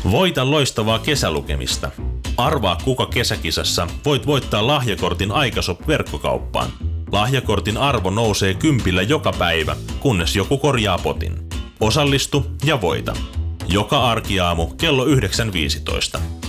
Voita loistavaa kesälukemista. Arvaa kuka kesäkisassa voit voittaa lahjakortin Aikashop-verkkokauppaan. Lahjakortin arvo nousee 10 joka päivä, kunnes joku korjaa potin. Osallistu ja voita. Joka arkiaamu kello 9.15.